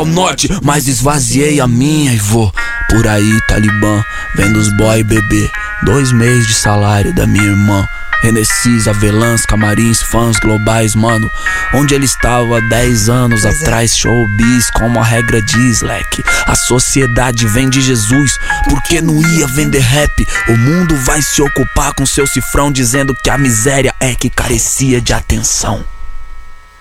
Pau Norte, mas esvaziei a minha e vou por aí, Talibã, vendo os boy beber 2 meses de salário da minha irmã. Renessis, Avelãs, camarins, fãs globais, mano. Onde ele estava há 10 anos atrás. Showbiz, como a regra diz, leque. A sociedade vende Jesus, porque não ia vender rap. O mundo vai se ocupar com seu cifrão, dizendo que a miséria é que carecia de atenção.